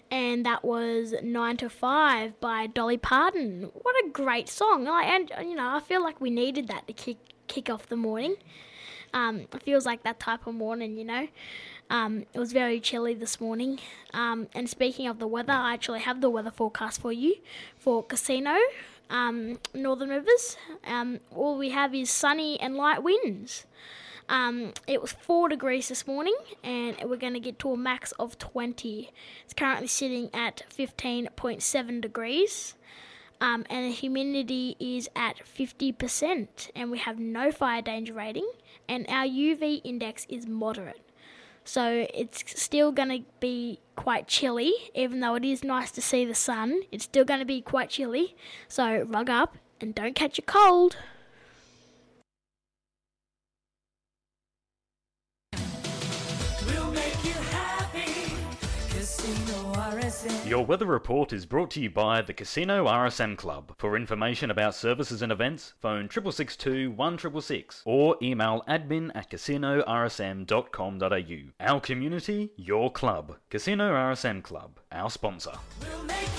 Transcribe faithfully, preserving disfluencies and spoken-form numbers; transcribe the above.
and that was nine to five by Dolly Parton. What a great song. Like, and, you know, I feel like we needed that to kick, kick off the morning. Um, it feels like that type of morning, you know. Um, it was very chilly this morning. Um, and speaking of the weather, I actually have the weather forecast for you for Casino, um, Northern Rivers. Um, all we have is sunny and light winds. Um, it was four degrees this morning, and we're going to get to a max of twenty. It's currently sitting at fifteen point seven degrees. Um, and the humidity is at fifty percent, and we have no fire danger rating, and our U V index is moderate. So it's still going to be quite chilly, even though it is nice to see the sun. It's still going to be quite chilly, so rug up and don't catch a cold. Your weather report is brought to you by the Casino R S M Club. For information about services and events, phone six six six two, one six six six or email admin at casino r s m dot com dot a u. Our community, your club. Casino R S M Club, our sponsor.